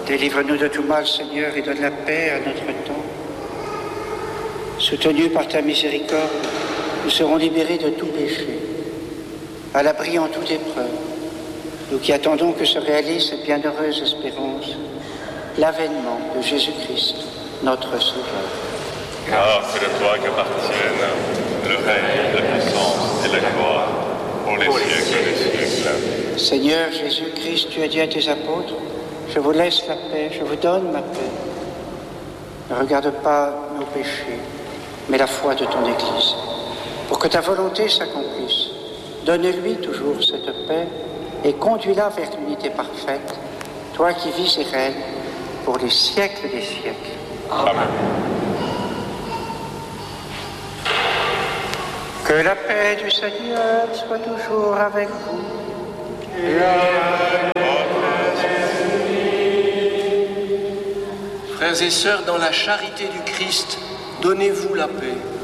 Délivre-nous de tout mal, Seigneur, et donne la paix à notre temps. Soutenus par ta miséricorde, nous serons libérés de tout péché, à l'abri en toute épreuve, nous qui attendons que se réalise cette bienheureuse espérance, l'avènement de Jésus-Christ, notre Sauveur. Car c'est de toi qu'appartiennent le règne, la puissance et la gloire pour les siècles des siècles. Seigneur Jésus-Christ, tu as dit à tes apôtres, je vous laisse la paix, je vous donne ma paix. Ne regarde pas nos péchés, mais la foi de ton Église. Pour que ta volonté s'accomplisse, donne-lui toujours cette paix et conduis-la vers l'unité parfaite, toi qui vis et règnes pour les siècles des siècles. Amen. Que la paix du Seigneur soit toujours avec vous. Et avec votre Frères et sœurs, dans la charité du Christ, donnez-vous la paix.